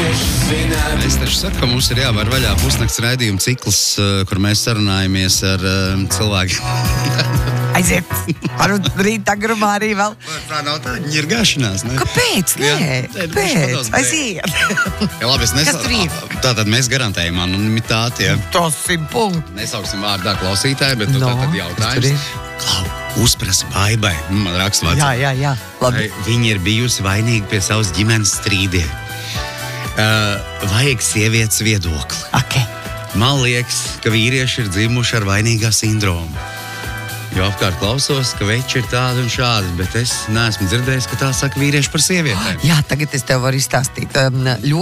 Es taču saku, ka mums ir jāvar vaļā pusnakts raidījuma cikls, kur mēs sarunājamies ar cilvēkiem. Aiziet! Ar rīta agrumā arī vēl. Tā nav tā ņirgāšanās, ne? Kāpēc? Nē, kāpēc? Aiziet! Ja, labi, Kas tur ir? Tātad mēs garantējam anonimitāti, ja? Tas ir punkts. Nesauksim vārdā klausītāji, bet tātad jautājums. Klau, uzprasa Baibai. Man raksta vārds. Jā. Labi. Viņa ir bijusi vainīga pie savas ģimenes strīdiem. Vajag sievietes viedokli. Okay. Man liekas, ka vīrieši ir dzimuši ar vainīgā sindromu. Jo apkārt klausos, ka veči ir tādi un šādi, bet es neesmu dzirdējis, ka tā saka vīrieši par sievietēm. Jā, tagad es tev varu izstāstīt.